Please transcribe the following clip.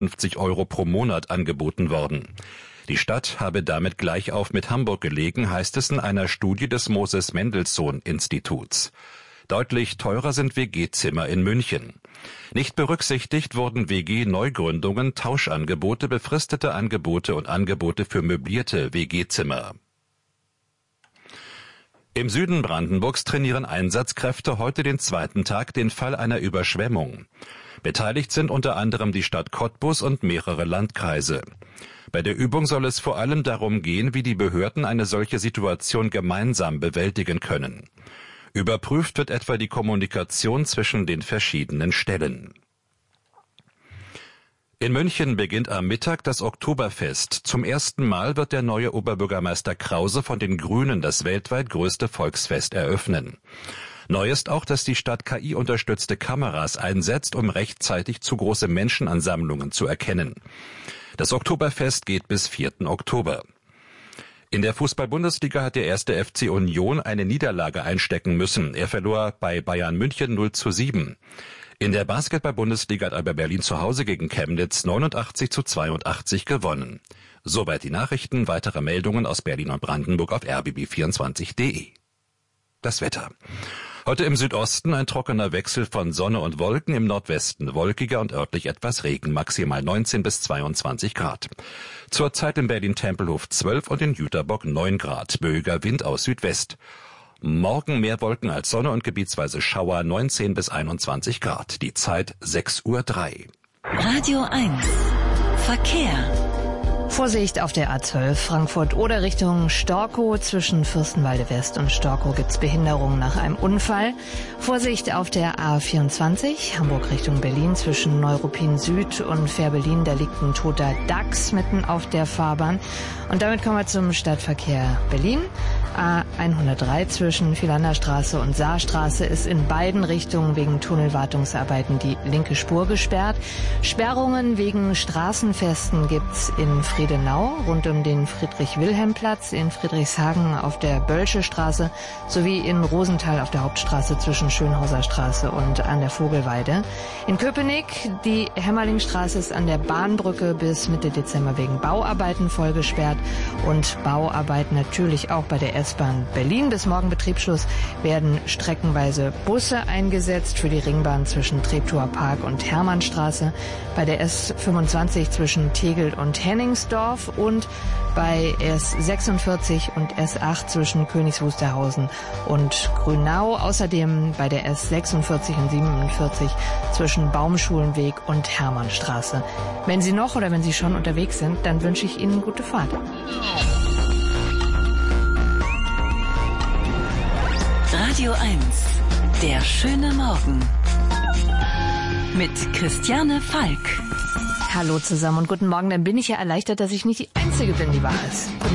50 € pro Monat angeboten worden. Die Stadt habe damit gleich auf mit Hamburg gelegen, heißt es in einer Studie des Moses-Mendelssohn-Instituts. Deutlich teurer sind WG-Zimmer in München. Nicht berücksichtigt wurden WG-Neugründungen, Tauschangebote, befristete Angebote und Angebote für möblierte WG-Zimmer. Im Süden Brandenburgs trainieren Einsatzkräfte heute den zweiten Tag den Fall einer Überschwemmung. Beteiligt sind unter anderem die Stadt Cottbus und mehrere Landkreise. Bei der Übung soll es vor allem darum gehen, wie die Behörden eine solche Situation gemeinsam bewältigen können. Überprüft wird etwa die Kommunikation zwischen den verschiedenen Stellen. In München beginnt am Mittag das Oktoberfest. Zum ersten Mal wird der neue Oberbürgermeister Krause von den Grünen das weltweit größte Volksfest eröffnen. Neu ist auch, dass die Stadt KI-unterstützte Kameras einsetzt, um rechtzeitig zu große Menschenansammlungen zu erkennen. Das Oktoberfest geht bis 4. Oktober. In der Fußball-Bundesliga hat der 1. FC Union eine Niederlage einstecken müssen. Er verlor bei Bayern München 0:7. In der Basketball-Bundesliga hat Alba Berlin zu Hause gegen Chemnitz 89:82 gewonnen. Soweit die Nachrichten. Weitere Meldungen aus Berlin und Brandenburg auf rbb24.de. Das Wetter. Heute im Südosten ein trockener Wechsel von Sonne und Wolken, im Nordwesten wolkiger und örtlich etwas Regen, maximal 19 bis 22 Grad. Zurzeit in Berlin-Tempelhof 12 und in Jüterbock 9 Grad, böiger Wind aus Südwest. Morgen mehr Wolken als Sonne und gebietsweise Schauer, 19 bis 21 Grad. Die Zeit 6:03 Uhr. Radio 1 Verkehr. Vorsicht auf der A12 Frankfurt-Oder Richtung Storkow. Zwischen Fürstenwalde West und Storkow gibt's Behinderungen nach einem Unfall. Vorsicht auf der A24 Hamburg Richtung Berlin zwischen Neuruppin Süd und Fährberlin. Da liegt ein toter Dachs mitten auf der Fahrbahn. Und damit kommen wir zum Stadtverkehr Berlin. A103 zwischen Philanderstraße und Saarstraße ist in beiden Richtungen wegen Tunnelwartungsarbeiten die linke Spur gesperrt. Sperrungen wegen Straßenfesten gibt's in Friedenau rund um den Friedrich-Wilhelm-Platz, in Friedrichshagen auf der Bölsche Straße sowie in Rosenthal auf der Hauptstraße zwischen Schönhauser Straße und an der Vogelweide. In Köpenick, die Hämmerlingstraße ist an der Bahnbrücke bis Mitte Dezember wegen Bauarbeiten voll gesperrt und Bauarbeiten natürlich auch bei der S-Bahn Berlin. Bis morgen Betriebsschluss werden streckenweise Busse eingesetzt für die Ringbahn zwischen Treptower Park und Hermannstraße, bei der S25 zwischen Tegel und Henningsdorf und bei S46 und S8 zwischen Königs Wusterhausen und Grünau. Außerdem bei der S46 und 47 zwischen Baumschulenweg und Hermannstraße. Wenn Sie noch oder wenn Sie schon unterwegs sind, dann wünsche ich Ihnen gute Fahrt. Radio 1, der schöne Morgen. Mit Christiane Falk. Hallo zusammen und guten Morgen. Dann bin ich ja erleichtert, dass ich nicht die Einzige bin, die wahr ist.